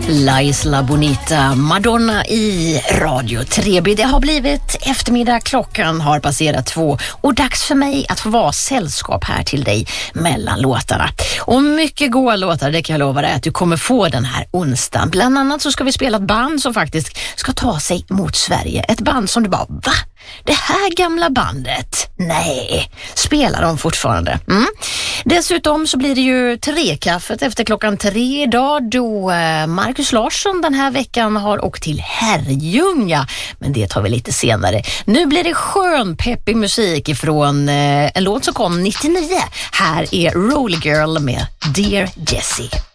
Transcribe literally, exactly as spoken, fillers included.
La Isla Bonita, Madonna i Radio tre B. Det har blivit eftermiddag, klockan har passerat två och dags för mig att få vara sällskap här till dig mellan låtarna. Och mycket goda låtar, det kan jag lova dig att du kommer få den här onsdagen. Bland annat så ska vi spela ett band som faktiskt ska ta sig mot Sverige. Ett band som du bara, va? Det här gamla bandet? Nej, spelar de fortfarande? Mm. Dessutom så blir det ju trekaffet efter klockan tre idag då Marcus Larsson den här veckan har åkt till Herrljunga. Men det tar vi lite senare. Nu blir det skön peppig musik ifrån en låt som kom nittionio. Här är Roller Girl med Dear Jessie.